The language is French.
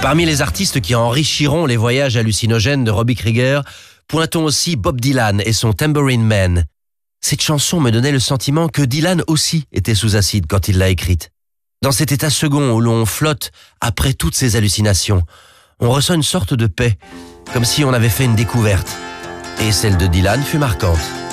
Parmi les artistes qui enrichiront les voyages hallucinogènes de Robbie Krieger, pointons aussi Bob Dylan et son Tambourine Man. Cette chanson me donnait le sentiment que Dylan aussi était sous acide quand il l'a écrite. Dans cet état second où l'on flotte après toutes ces hallucinations, on ressent une sorte de paix, comme si on avait fait une découverte. Et celle de Dylan fut marquante.